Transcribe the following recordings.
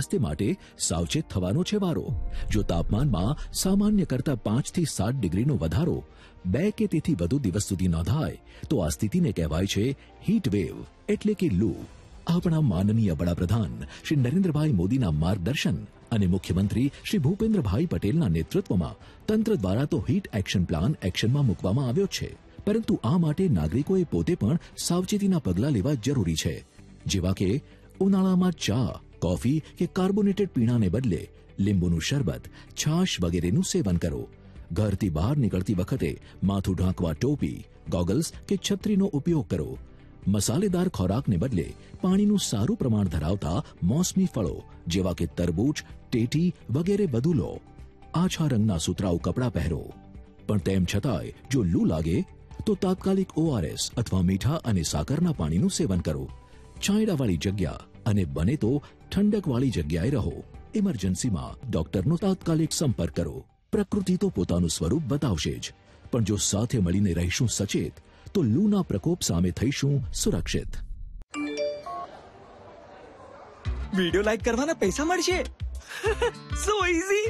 સ્વાસ્થ્ય માટે સાવચેત થવાનો છે વારો. જો તાપમાનમાં સામાન્ય કરતા 5 થી 7 ડિગ્રીનો વધારો 2 કે તેથી વધુ દિવસ સુધી નોંધાય તો આ સ્થિતિને કહેવાય છે હીટ વેવ એટલે કે લૂ. આપણા માનનીય વડાપ્રધાન શ્રી નરેન્દ્રભાઈ મોદીના માર્ગદર્શન અને મુખ્યમંત્રી શ્રી ભૂપેન્દ્રભાઈ પટેલના નેતૃત્વમાં તંત્ર દ્વારા તો હીટ એક્શન પ્લાન એક્શનમાં મૂકવામાં આવ્યો છે, પરંતુ આ માટે નાગરિકોએ પોતે પણ સાવચેતીના પગલાં લેવા જરૂરી છે, જેવા કે ઉનાળામાં ચા, કોફી કે કાર્બોનેટેડ પીણાને બદલે લીંબુનું શરબત, છાશ વગેરેનું સેવન કરો. ઘરથી બહાર નીકળતી વખતે માથું ઢાંકવા ટોપી, ગોગલ્સ કે છત્રીનો ઉપયોગ કરો. મસાલેદાર ખોરાકને બદલે પાણીનું સારું પ્રમાણ ધરાવતા મોસમી ફળો જેવા કે તરબૂચ, ટેટી વગેરે વધુ લો. આછા રંગના સુતરાઉ કપડાં પહેરો. પણ તેમ છતાંય જો લૂ લાગે તો તાત્કાલિક ORS અથવા મીઠા અને સાકરના પાણીનું સેવન કરો. છાંયડાવાળી જગ્યા અને બને તો ઠંડકવાળી જગ્યાએ રહો. ઇમરજન્સીમાં ડોક્ટરનો તાત્કાલિક સંપર્ક કરો. પ્રકૃતિ તો પોતાનું સ્વરૂપ બતાવશે જ, પણ જો સાથે મળીને રહીશું સચેત તો લૂના પ્રકોપ સામે થઈશું સુરક્ષિત. વિડિયો લાઈક કરવાના પૈસા મળશે. સો ઈઝી.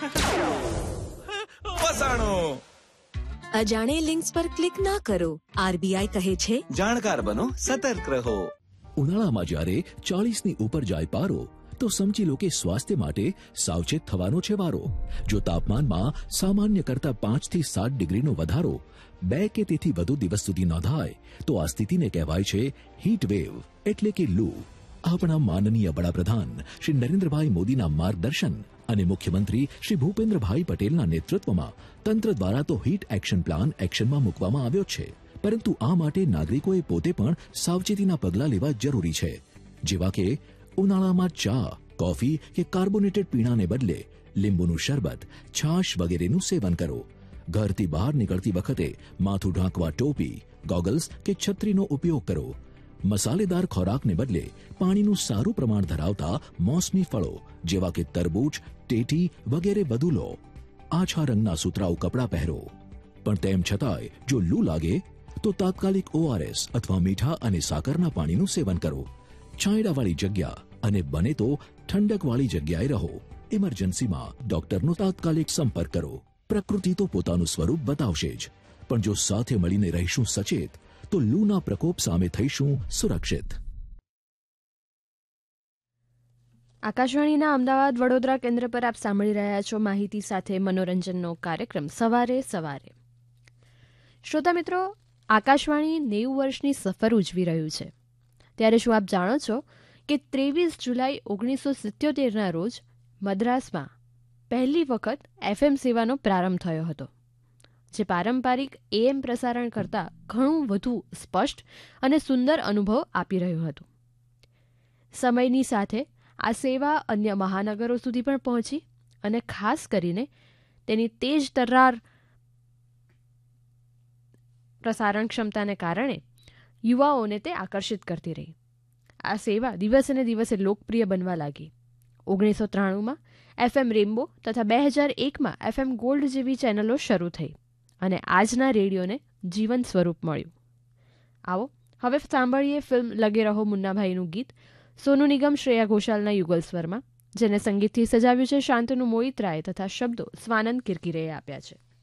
વસાણો. અજાણે લિંક્સ પર ક્લિક ના કરો. RBI કહે છે, જાણકાર બનો, સતર્ક રહો. ઉનાળામાં જ્યારે 40ની ઉપર જાય પારો તો સમજી લો કે સ્વાસ્થ્ય માટે સાવચેત થવાનો છે વારો. જો તાપમાનમાં સામાન્ય કરતા 5 થી 7 ડિગ્રીનો વધારો 2 કે તેથી વધુ દિવસ સુધી નોંધાય તો આ સ્થિતિને કહેવાય છે હીટ વેવ એટલે કે લૂ. આપણા માનનીય વડાપ્રધાન શ્રી નરેન્દ્રભાઈ મોદીના માર્ગદર્શન અને મુખ્યમંત્રી શ્રી ભૂપેન્દ્રભાઈ પટેલના નેતૃત્વમાં તંત્ર દ્વારા તો હીટ એક્શન પ્લાન એક્શનમાં મૂકવામાં આવ્યો છે, પરંતુ આ માટે નાગરિકોએ પોતે પણ સાવચેતીના પગલાં લેવા જરૂરી છે, જેવા કે ઉનાળામાં ચા, કોફી કે કાર્બોનેટેડ પીણાને બદલે લીંબુનું શરબત, છાશ વગેરેનું સેવન કરો. ઘરથી બહાર નીકળતી વખતે માથું ઢાંકવા ટોપી, ગોગલ્સ કે છત્રીનો ઉપયોગ કરો. મસાલેદાર ખોરાકને બદલે પાણીનું સારું પ્રમાણ ધરાવતા મોસમી ફળો જેવા કે તરબૂચ, ટેટી વગેરે વધુ લો. આછા રંગના સુતરાઉ કપડાં પહેરો. પણ તેમ છતાંય જો લૂ લાગે તો તાત્કાલિક ORS અથવા મીઠા અને સાકરના પાણીનું સેવન કરો. છાંયડાવાળી જગ્યા અને બને તો ઠંડકવાળી જગ્યાએ રહો. ઇમરજન્સીમાં ડોક્ટરનો તાત્કાલિક સંપર્ક કરો. પ્રકૃતિ તો પોતાનું સ્વરૂપ બતાવશે જ, પણ જો સાથે મળીને રહીશું સચેત તો લૂના પ્રકોપ સામે થઈશું સુરક્ષિત. આકાશવાણીના અમદાવાદ વડોદરા કેન્દ્ર પર આપ સાંભળી રહ્યા છો માહિતી સાથે મનોરંજનનો કાર્યક્રમ સવારે સવારે. શ્રોતા મિત્રો, આકાશવાણી 90 વર્ષની સફર ઉજવી રહ્યું છે, ત્યારે શું આપ જાણો છો કે 23 જુલાઈ 1977ના રોજ મદ્રાસમાં પહેલી વખત FM સેવાનો પ્રારંભ થયો હતો, જે પારંપરિક AM પ્રસારણ કરતાં ઘણું વધુ સ્પષ્ટ અને સુંદર અનુભવ આપી રહ્યું હતું. સમયની સાથે આ સેવા અન્ય મહાનગરો સુધી પણ પહોંચી અને ખાસ કરીને તેની તેજ તર્રાર પ્રસારણ ક્ષમતાને કારણે યુવાઓને તે આકર્ષિત કરતી રહી. આ સેવા દિવસે ને દિવસે લોકપ્રિય બનવા લાગી. 1993માં FM રેમ્બો તથા 2001માં FM ગોલ્ડ જેવી ચેનલો શરૂ થઈ અને આજના રેડિયોને જીવન સ્વરૂપ મળ્યું. આવો હવે સાંભળીએ ફિલ્મ લગે રહો મુન્નાભાઈનું ગીત સોનુ નિગમ શ્રેયા ઘોષાલના યુગલ સ્વરમાં, જેને સંગીતથી સજાવ્યું છે શાંતનુ મોહિતરાય તથા શબ્દો સ્વાનંદ કિરકિરેએ આપ્યા છે.